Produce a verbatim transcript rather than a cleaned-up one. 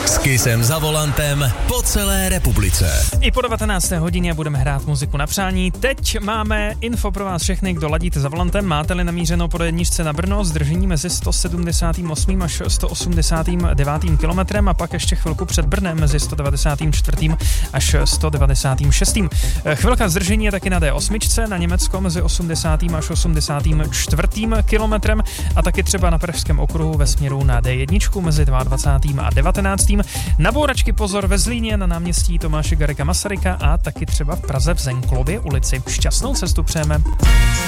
S Kissem za volantem po celé republice. I po devatenácté hodině budeme hrát muziku na přání. Teď máme info pro vás všechny, kdo ladíte za volantem. Máte-li namířeno po jedničce na Brno, zdržení mezi sto sedmdesát osm až sto osmdesát devět kilometrem a pak ještě chvilku před Brnem mezi sto devadesát čtyři až sto devadesát šest. Chvilka zdržení je taky na dé osm, na Německo mezi osmdesátým až osmdesát čtvrtým kilometrem a taky třeba na Pražském okruhu ve směru na dé jedna mezi dvacátým druhým a devatenáctým. Na bouračky pozor ve Zlíně na náměstí Tomáše Garrigua Masaryka a taky třeba v Praze v Zenklově ulici. Šťastnou cestu přejeme.